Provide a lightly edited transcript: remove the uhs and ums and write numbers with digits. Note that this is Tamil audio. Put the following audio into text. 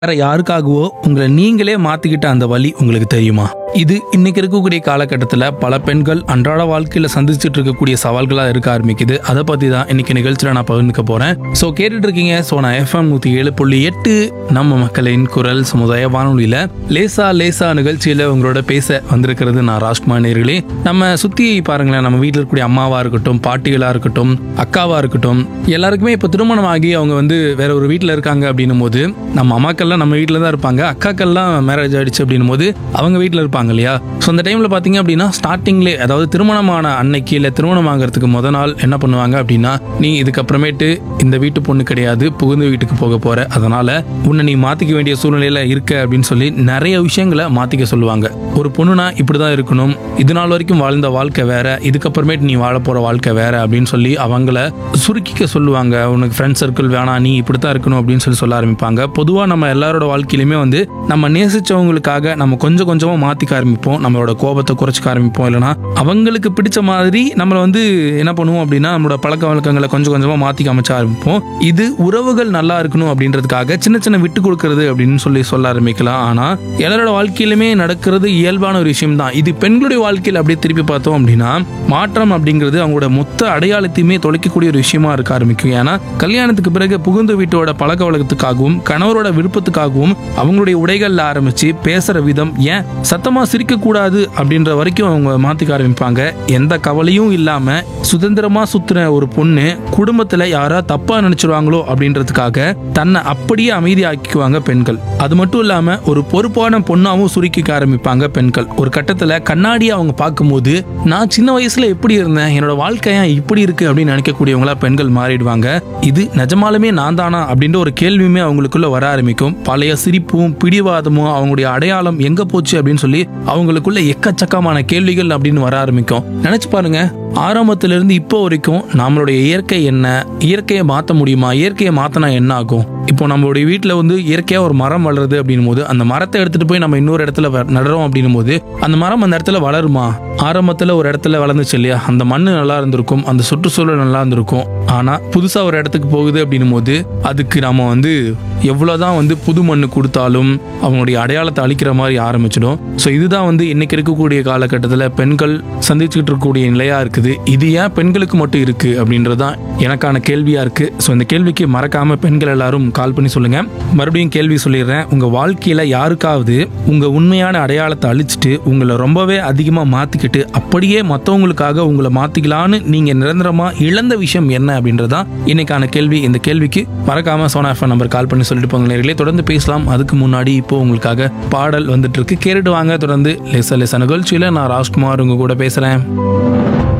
வேற யாருக்காகவோ உங்களை நீங்களே மாத்திக்கிட்ட அந்த வலி உங்களுக்கு தெரியுமா? இது இன்னைக்கு இருக்கக்கூடிய காலகட்டத்தில் பல பெண்கள் அன்றாட வாழ்க்கையில சந்திச்சுட்டு இருக்கக்கூடிய சவால்களா இருக்க ஆரம்பிக்குது. அதை பத்தி தான் இன்னைக்கு நிகழ்ச்சியில நான் பகிர்ந்துக்க போறேன். ஸோ கேட்டுட்டு இருக்கீங்க சோனா FM 107.8 நம்ம மக்களின் குரல் சமுதாய வானொலியில லேசா லேசா நிகழ்ச்சியில உங்களோட பேச வந்திருக்கிறது நான் ராஜ்குமார். நேயர்களே, நம்ம சுத்தி பாருங்களேன், நம்ம வீட்டில் இருக்கக்கூடிய அம்மாவா இருக்கட்டும், பாட்டிகளா இருக்கட்டும், அக்காவா இருக்கட்டும், எல்லாருக்குமே இப்போ திருமணம் ஆகி அவங்க வேற ஒரு வீட்டில் இருக்காங்க அப்படின்னும் போது, நம்ம அம்மாக்கள்லாம் நம்ம வீட்டில் தான் இருப்பாங்க, அக்காக்கள்லாம் மேரேஜ் ஆயிடுச்சு அப்படின்னும் போது அவங்க வீட்டில் இருப்பாங்க இல்லையா? ஸோ அந்த டைம்ல பாத்தீங்க அப்படின்னா ஸ்டார்டிங்லே, அதாவது திருமணமான அன்னைக்கு இல்லை திருமணம் ஆகிறதுக்கு முத நாள் என்ன பண்ணுவாங்க அப்படின்னா, நீ இதுக்கப்புறமேட்டு இந்த வீட்டு பொண்ணு கிடையாது, புகுந்த வீட்டுக்கு போக போற, அதனால உன்னை நீ மாத்திக்க வேண்டிய சூழ்நிலையில இருக்க அப்படின்னு சொல்லி நிறைய விஷயங்களை மாத்திக்க சொல்லுவாங்க. ஒரு பொண்ணுனா இப்படிதான் இருக்கணும், இது நாள் வரைக்கும் வாழ்ந்த வாழ்க்கை வேற, இதுக்கப்புறமேட்டு நீ வாழ போற வாழ்க்கை வேற அப்படின்னு சொல்லி அவங்கள சுருக்கிக்க சொல்லுவாங்க. உனக்கு ஃப்ரெண்ட் சர்க்கிள் வேணாம், நீ இப்படித்தான் இருக்கணும் அப்படின்னு சொல்லி சொல்ல ஆரம்பிப்பாங்க. பொதுவா நம்ம எல்லாரோட வாழ்க்கையிலுமே நம்ம நேசிச்சவங்களுக்காக நம்ம கொஞ்சம் கொஞ்சமா மாத்திக்க ஆரம்பிப்போம். நம்மளோட கோபத்தை குறைச்சிக்க ஆரம்பிப்போம். இல்லைன்னா அவங்களுக்கு பிடிச்ச மாதிரி நம்மள என்ன பண்ணுவோம் அப்படின்னா, நம்மளோட பழக்க வழக்கங்களை கொஞ்சம் கொஞ்சமா மாத்திக்க அமைச்ச ஆரம்பிப்போம். இது உறவுகள் நல்லா இருக்கணும் அப்படின்றதுக்காக சின்ன சின்ன விட்டு கொடுக்கறது அப்படின்னு சொல்ல ஆரம்பிக்கலாம். ஆனா எல்லாரோட வாழ்க்கையிலுமே நடக்கிறது இயல்பான ஒரு விஷயம் தான். இது பெண்களுடைய வாழ்க்கையில் அப்படியே திருப்பி பார்த்தோம் அப்படின்னா, மாற்றம் அப்படிங்கிறது அவங்களோட மொத்த அடையாளத்தையுமே தொலைக்கக்கூடிய ஒரு விஷயமா இருக்க ஆரம்பிக்கும். ஏன்னா கல்யாணத்துக்கு பிறகு புகுந்த வீட்டோட பழக்க வழக்கத்துக்காகவும் கணவரோட விருப்பத்துக்காகவும் அவங்களுடைய உடைகள்ல ஆரம்பிச்சு பேசுற விதம், ஏன் சத்தமா சிரிக்க கூடாது அப்படின்ற வரைக்கும் அவங்க மாத்திக்க ஆரம்பிப்பாங்க. எந்த கவலையும் இல்லாம சுதந்திரமா சுத்துற ஒரு பொண்ணு குடும்பத்துல யாரா தப்பா நினைச்சிருவாங்களோ அப்படின்றதுக்காக தன்னை அப்படியே அமைதியாக்கிக்குவாங்க பெண்கள். அது மட்டும் இல்லாம ஒரு பொறுப்பான பொண்ணாவும் சுருக்கிக்க ஆரம்பிப்பாங்க பெண்கள். ஒரு கட்டத்துல கண்ணாடியை அவங்க பார்க்கும்போது, நான் சின்ன வயசுல எப்படி இருந்தேன், என்னோட வாழ்க்கையா இப்படி இருக்கு அப்படின்னு நினைக்கக்கூடியவங்களா பெண்கள் மாறிடுவாங்க. இது நிஜமாலுமே நான் தானா அப்படின்ற ஒரு கேள்வியுமே அவங்களுக்குள்ள வர ஆரம்பிக்கும். பழைய சிரிப்பும் பிடிவாதமும் அவங்களுடைய அடையாளம் எங்க போச்சு அப்படின்னு சொல்லி அவங்களுக்குள்ள எக்கச்சக்கமான கேள்விகள் அப்படின்னு வர ஆரம்பிக்கும். நினைச்சு பாருங்க, ஆரம்பத்திலிருந்து இப்போ வரைக்கும் நம்மளுடைய இயற்கை என்ன, இயற்கையை மாற்ற முடியுமா, இயற்கையை மாத்தினா என்ன ஆகும்? இப்போ நம்மளுடைய வீட்டில் இயற்கையா ஒரு மரம் வளருது அப்படின்னும் போது, அந்த மரத்தை எடுத்துட்டு போய் நம்ம இன்னொரு இடத்துல நடுறோம் அப்படின்னும் போது, அந்த மரம் அந்த இடத்துல வளருமா? ஆரம்பத்தில் ஒரு இடத்துல வளர்ந்துச்சு இல்லையா, அந்த மண்ணு நல்லா இருந்திருக்கும், அந்த சுற்றுச்சூழல் நல்லா இருந்திருக்கும். ஆனா புதுசா ஒரு இடத்துக்கு போகுது அப்படின்னும் போது அதுக்கு நம்ம எவ்வளவுதான் புது மண்ணு கொடுத்தாலும் அவங்களுடைய அடையாளத்தை அழிக்கிற மாதிரி ஆரம்பிச்சிடும். ஸோ இதுதான் இன்னைக்கு இருக்கக்கூடிய காலகட்டத்தில் பெண்கள் சந்திச்சுட்டு இருக்கக்கூடிய நிலையா இருக்குது. இது ஏன் பெண்களுக்கு மட்டும் இருக்கு அப்படின்றதான் எனக்கான கேள்வியா இருக்கு. ஸோ இந்த கேள்விக்கு மறக்காம பெண்கள் எல்லாரும் கால் பண்ணி சொல்லுங்க. மறுபடியும் கேள்வி சொல்லிடுறேன், உங்க வாழ்க்கையில யாருக்காவது உங்க உண்மையான அடையாளத்தை அழிச்சிட்டு உங்களை ரொம்பவே அதிகமா மாத்திக்கிட்டு அப்படியே மற்றவங்களுக்காக உங்களை மாத்திக்கலான்னு நீங்க நிரந்தரமா இழந்த விஷயம் என்ன அப்படின்றதான் இன்னைக்கான கேள்வி. இந்த கேள்விக்கு மறக்காம சோனா FM நம்பர் கால் பண்ணி சொல்லிட்டு போங்க நேயர்களே. தொடர்ந்து பேசலாம். அதுக்கு முன்னாடி இப்போ உங்களுக்காக பாடல் வந்துட்டு இருக்கு, கேட்டுட்டு வாங்க. தொடர்ந்து லேசா லேசா நிகழ்ச்சியில நான் ராஜ்குமார் உங்க கூட பேசுறேன்.